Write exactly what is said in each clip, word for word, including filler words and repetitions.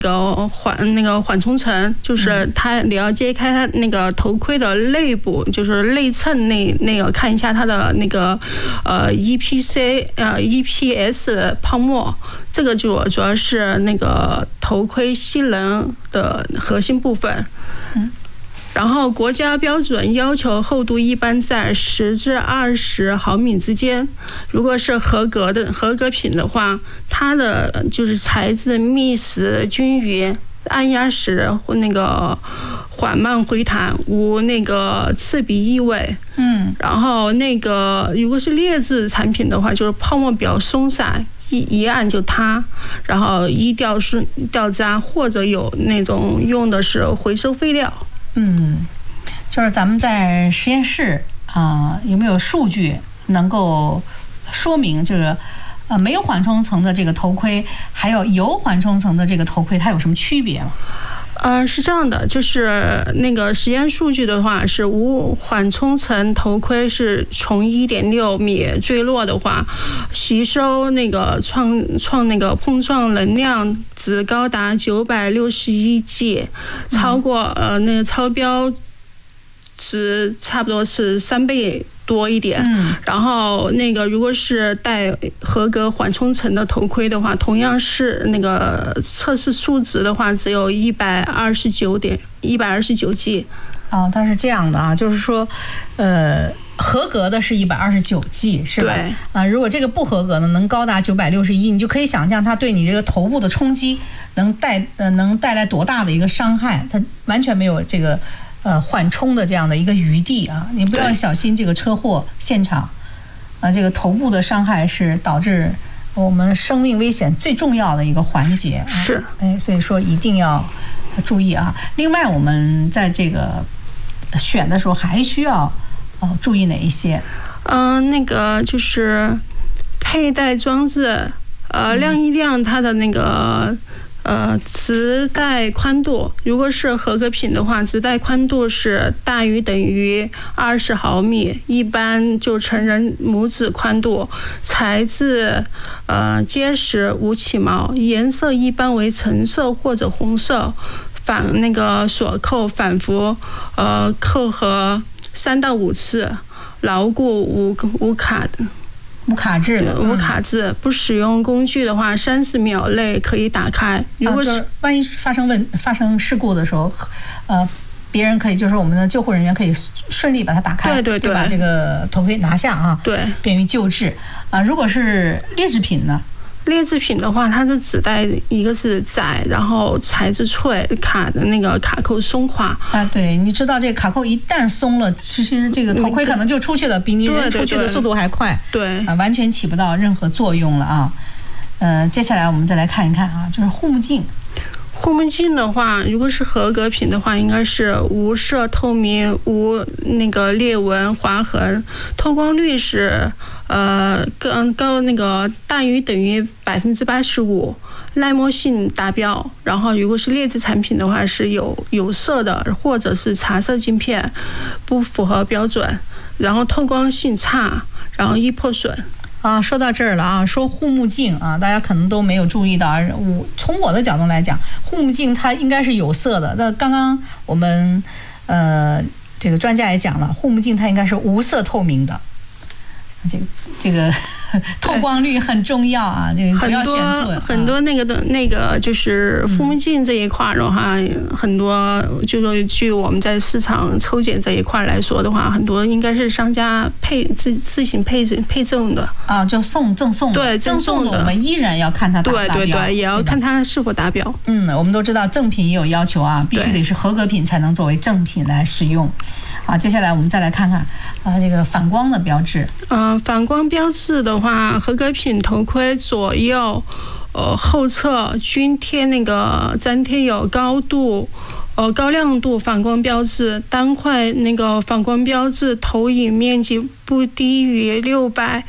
那个缓那个缓冲层，就是它你要揭开它那个头盔的内部，就是内衬那那个看一下它的那个呃 E P C 呃 E P S 泡沫，这个主主要是那个头盔吸能的核心部分。嗯。然后国家标准要求厚度一般在十至二十毫米之间，如果是合格的合格品的话，它的就是材质密实均匀，按压时那个缓慢回弹，无那个刺鼻异味。嗯，然后那个如果是劣质产品的话，就是泡沫比较松散，一一按就塌，然后易掉顺掉渣，或者有那种用的是回收废料。 嗯，就是咱们在实验室啊、呃，有没有数据能够说明，就是呃没有缓冲层的这个头盔，还有有缓冲层的这个头盔，它有什么区别吗？ 呃，是这样的，就是那个实验数据的话，是无缓冲层头盔是从一点六米坠落的话，吸收那个创创那个碰撞能量值高达九百六十一 G， 超过呃那个超标值差不多是三倍多一点。嗯，然后那个如果是带合格缓冲层的头盔的话，同样是那个测试数值的话，只有一百二十九点一百二十九 G。 哦，它是这样的啊，就是说，呃，合格的是一百二十九 G 是吧？对啊，如果这个不合格呢，能高达九百六十一，你就可以想象它对你这个头部的冲击能带呃能带来多大的一个伤害，它完全没有这个。呃，缓冲的这样的一个余地啊，你不要小心这个车祸现场，啊，这个头部的伤害是导致我们生命危险最重要的一个环节。 是， 哎，所以说一定要注意啊。另外，我们在这个选的时候还需要呃注意哪一些？ 嗯、呃，那个就是佩戴装置，呃，亮一亮它的那个。呃，直带宽度，如果是合格品的话，直带宽度是大于等于二十毫米，一般就成人拇指宽度。材质呃结实无起毛，颜色一般为橙色或者红色。反那个锁扣反复呃扣合三到五次，牢固无无卡的。 无卡制的， 无卡制，不使用工具的话，三十秒内可以打开。如果是、 啊、万一发生问发生事故的时候，呃，别人可以就是我们的救护人员可以顺利把它打开， 对对对， 把这个头盔拿下啊， 对， 便于救治啊。如果是劣质品呢？ 劣质品的话，它是只带一个是窄，然后材质脆，卡的那个卡扣松垮啊。对，你知道这个卡扣一旦松了，其实这个头盔可能就出去了，比你人出去的速度还快。 对啊，完全起不到任何作用了啊。呃，接下来我们再来看一看啊，就是护目镜。 护目镜的话，如果是合格品的话，应该是无色透明，无那个裂纹划痕，透光率是呃高高那个大于等于百分之八十五，耐磨性达标。然后如果是劣质产品的话，是有有色的或者是茶色镜片，不符合标准，然后透光性差，然后易破损。 啊，说到这儿了啊，说护目镜啊，大家可能都没有注意到。我从我的角度来讲，护目镜它应该是有色的。那刚刚我们呃这个专家也讲了，护目镜它应该是无色透明的。这个这个透光率很重要啊，这个不要选错。 很多那个的那个就是护目镜这一块的话，嗯、很多就是据我们在市场抽检这一块来说的话，很多应该是商家配自自行配配赠的啊，就送赠送的。 对， 赠送的我们依然要看它达不达标， 对对对，也要看它是否达标。 嗯，我们都知道赠品也有要求啊，必须得是合格品才能作为正品来使用。好，接下来我们再来看看啊，这个反光的标志。 嗯、呃，反光标志的话，合格品头盔左右、呃后侧均贴那个粘贴有高度、呃高亮度反光标志，单块那个反光标志投影面积不低于六百，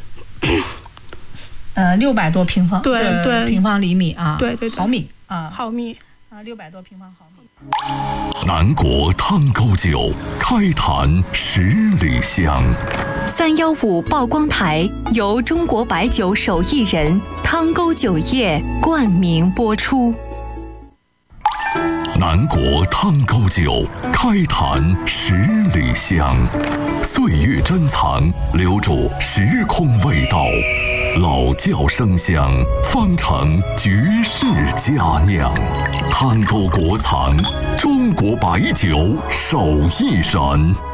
呃六百多平方， 对对平方厘米啊， 对对对， 毫米啊， 毫米啊，六百多平方毫米。 南国汤沟酒，开坛十里香。 三幺五曝光台由中国白酒手艺人汤沟酒业冠名播出。 南国汤沟酒，开坛十里香。岁月珍藏，留住时空味道。老窖生香，方成绝世佳酿。汤沟国藏，中国白酒手艺人。